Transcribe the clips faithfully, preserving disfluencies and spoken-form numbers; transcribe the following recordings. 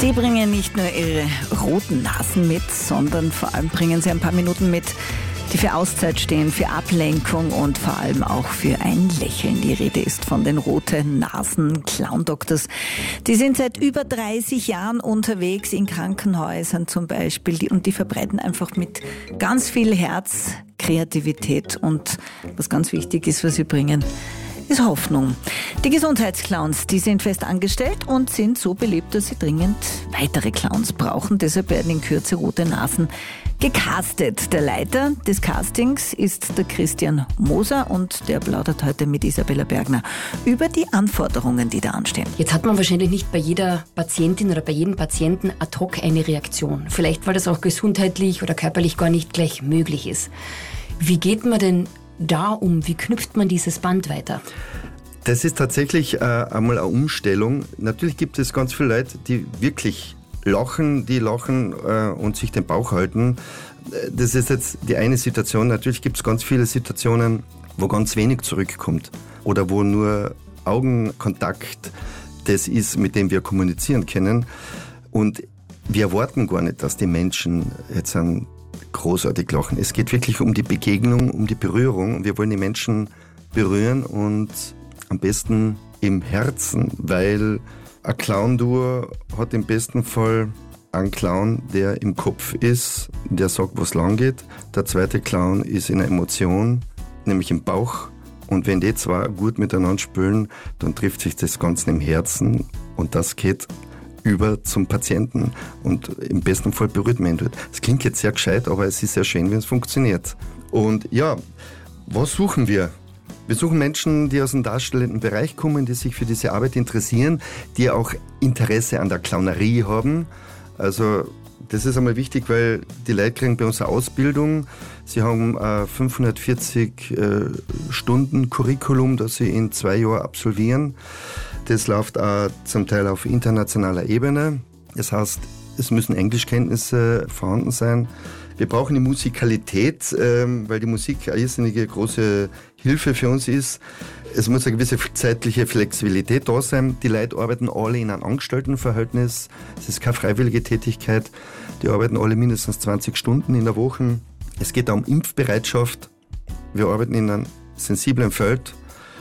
Sie bringen nicht nur ihre roten Nasen mit, sondern vor allem bringen sie ein paar Minuten mit, die für Auszeit stehen, für Ablenkung und vor allem auch für ein Lächeln. Die Rede ist von den roten Nasen Clown Doctors. Die sind seit über dreißig Jahren unterwegs in Krankenhäusern zum Beispiel und die verbreiten einfach mit ganz viel Herz, Kreativität und was ganz wichtig ist, was sie bringen, ist Hoffnung. Die Gesundheitsclowns, die sind fest angestellt und sind so beliebt, dass sie dringend weitere Clowns brauchen. Deshalb werden in Kürze rote Nasen gecastet. Der Leiter des Castings ist der Christian Moser und der plaudert heute mit Isabella Bergner über die Anforderungen, die da anstehen. Jetzt hat man wahrscheinlich nicht bei jeder Patientin oder bei jedem Patienten ad hoc eine Reaktion. Vielleicht, weil das auch gesundheitlich oder körperlich gar nicht gleich möglich ist. Wie geht man denn da um? Wie knüpft man dieses Band weiter? Das ist tatsächlich äh, einmal eine Umstellung. Natürlich gibt es ganz viele Leute, die wirklich lachen, die lachen äh, und sich den Bauch halten. Das ist jetzt die eine Situation. Natürlich gibt es ganz viele Situationen, wo ganz wenig zurückkommt oder wo nur Augenkontakt das ist, mit dem wir kommunizieren können. Und wir erwarten gar nicht, dass die Menschen jetzt ein großartig lachen. Es geht wirklich um die Begegnung, um die Berührung. Wir wollen die Menschen berühren und am besten im Herzen, weil ein Clown-Duo hat im besten Fall einen Clown, der im Kopf ist, der sagt, was lang geht. Der zweite Clown ist in einer Emotion, nämlich im Bauch. Und wenn die zwei gut miteinander spielen, dann trifft sich das Ganze im Herzen und das geht über zum Patienten und im besten Fall berührt man ihn dort. Das klingt jetzt sehr gescheit, aber es ist sehr schön, wenn es funktioniert. Und ja, was suchen wir? Wir suchen Menschen, die aus dem darstellenden Bereich kommen, die sich für diese Arbeit interessieren, die auch Interesse an der Clownerie haben. Also das ist einmal wichtig, weil die Leute kriegen bei uns eine Ausbildung. Sie haben ein fünfhundertvierzig äh, Stunden Curriculum, das sie in zwei Jahren absolvieren. Das läuft auch zum Teil auf internationaler Ebene. Das heißt, es müssen Englischkenntnisse vorhanden sein. Wir brauchen die Musikalität, ähm, weil die Musik eine irrsinnige große Hilfe für uns ist. Es muss eine gewisse zeitliche Flexibilität da sein. Die Leute arbeiten alle in einem Angestelltenverhältnis. Es ist keine freiwillige Tätigkeit. Die arbeiten alle mindestens zwanzig Stunden in der Woche. Es geht da um Impfbereitschaft. Wir arbeiten in einem sensiblen Feld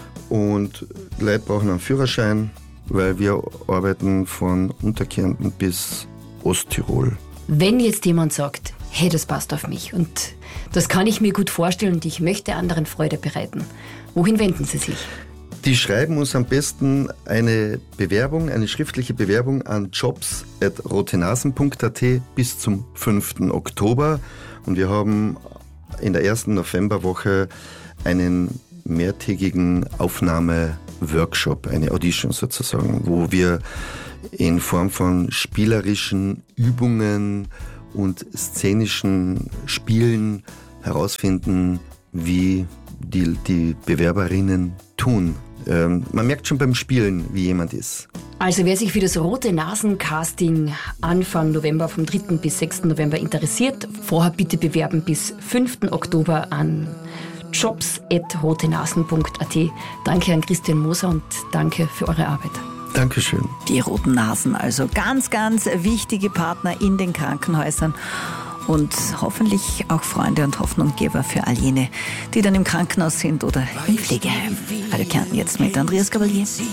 und die Leute brauchen einen Führerschein, weil wir arbeiten von Unterkärnten bis Osttirol. Wenn jetzt jemand sagt, hey, das passt auf mich und das kann ich mir gut vorstellen und ich möchte anderen Freude bereiten, wohin wenden Sie sich? Die schreiben uns am besten eine Bewerbung, eine schriftliche Bewerbung an jobs at rotenasen punkt a t bis zum fünften Oktober. Und wir haben in der ersten Novemberwoche einen mehrtägigen Aufnahmeworkshop, eine Audition sozusagen, wo wir in Form von spielerischen Übungen und szenischen Spielen herausfinden, wie die, die Bewerberinnen tun. Ähm, man merkt schon beim Spielen, wie jemand ist. Also wer sich für das rote Nasen-Casting Anfang November, vom dritten bis sechsten November interessiert, vorher bitte bewerben bis fünften Oktober an jobs at rotenasen punkt a t. Danke an Christian Moser und danke für eure Arbeit. Dankeschön. Die roten Nasen, also ganz, ganz wichtige Partner in den Krankenhäusern und hoffentlich auch Freunde und Hoffnunggeber für all jene, die dann im Krankenhaus sind oder im Pflegeheim. Radio Kärnten jetzt mit Andreas Gabalier.